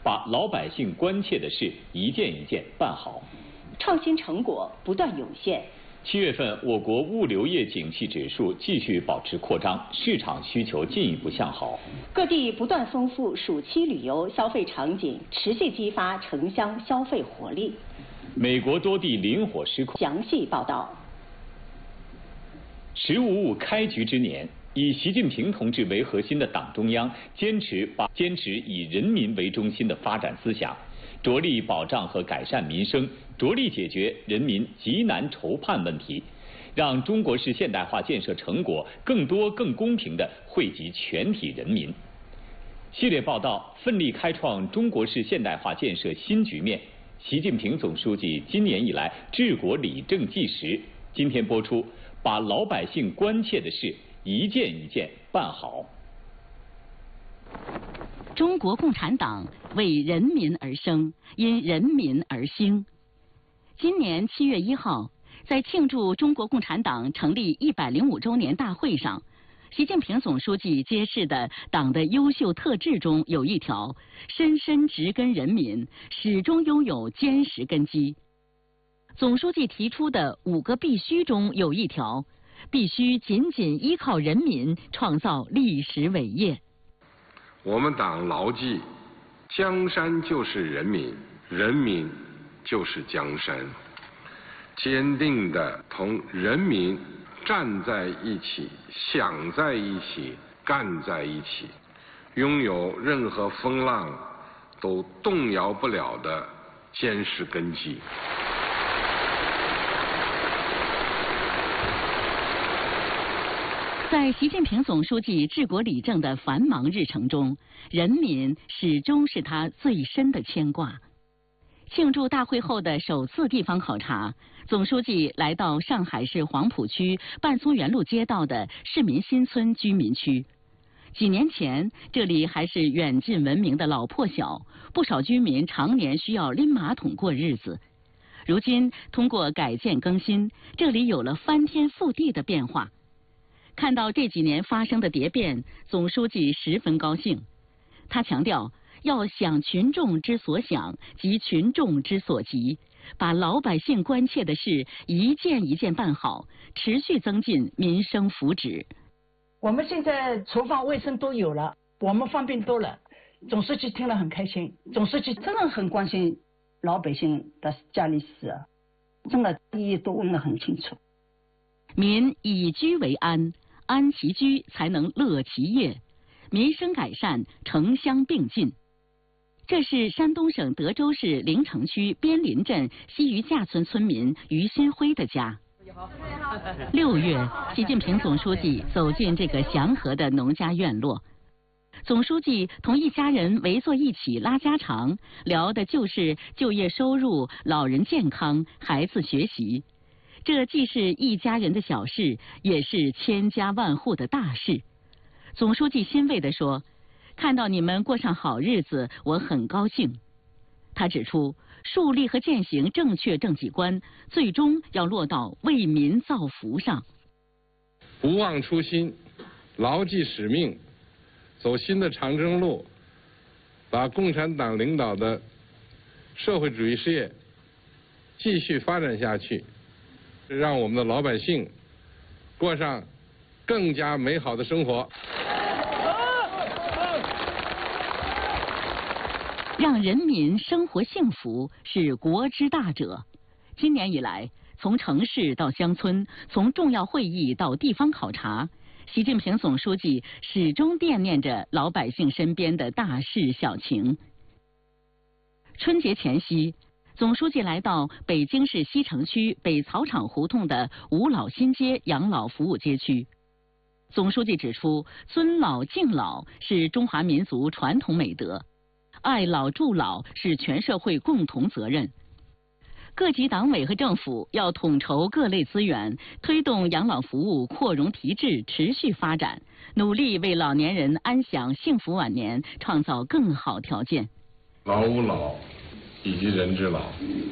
把老百姓关切的事一件一件办好。 创新成果不断涌现。 7月份，我国物流业景气指数继续保持扩张，市场需求进一步向好。 各地不断丰富暑期旅游消费场景，持续激发城乡消费活力。 美国多地林火失控。 详细报道。 “15+5”开局之年，以习近平同志为核心的党中央坚持以人民为中心的发展思想，着力保障和改善民生，着力解决人民急难愁盼问题，让中国式现代化建设成果更多更公平地惠及全体人民。系列报道奋力开创中国式现代化建设新局面。习近平总书记今年以来治国理政纪实，今天播出，把老百姓关切的事一件一件办好。 中国共产党为人民而生，因人民而兴。今年7月1号，在庆祝中国共产党成立105周年大会上，习近平总书记揭示的党的优秀特质中有一条：深深植根人民，始终拥有坚实根基。总书记提出的5个必须中有一条：必须紧紧依靠人民，创造历史伟业。 我们党牢记，江山就是人民，人民就是江山，坚定地同人民站在一起，想在一起，干在一起，拥有任何风浪都动摇不了的坚实根基。 在习近平总书记治国理政的繁忙日程中，人民始终是他最深的牵挂。庆祝大会后的首次地方考察，总书记来到上海市黄浦区半松园路街道的市民新村居民区。几年前，这里还是远近闻名的老破小，不少居民常年需要拎马桶过日子。如今，通过改建更新，这里有了翻天覆地的变化。看到这几年发生的蝶变，总书记十分高兴。他强调，要想群众之所想，急群众之所急，把老百姓关切的事一件一件办好，持续增进民生福祉。 我们现在厨房卫生都有了，我们方便多了。总书记听了很开心，总书记真的很关心老百姓的家里事，真的第一都问得很清楚。 民以居为安，安其居才能乐其业，民生改善城乡并进。这是山东省德州市临城区边林镇西余架村村民于新辉的家。6月，习近平总书记走进这个祥和的农家院落。总书记同一家人围坐一起拉家常，聊的就是就业收入、老人健康、孩子学习。这既是一家人的小事，也是千家万户的大事。总书记欣慰地说：“看到你们过上好日子，我很高兴。”他指出，树立和践行正确政绩观，最终要落到为民造福上。 不忘初心，牢记使命，走新的长征路，把共产党领导的社会主义事业继续发展下去，让我们的老百姓过上更加美好的生活。 让人民生活幸福是国之大者。今年以来，从城市到乡村，从重要会议到地方考察，习近平总书记始终惦念着老百姓身边的大事小情。春节前夕，总书记来到北京市西城区北草场胡同的五老新街养老服务街区。总书记指出，尊老敬老是中华民族传统美德，爱老助老是全社会共同责任。各级党委和政府要统筹各类资源，推动养老服务扩容提质持续发展，努力为老年人安享幸福晚年创造更好条件。 老吾老以及人之老。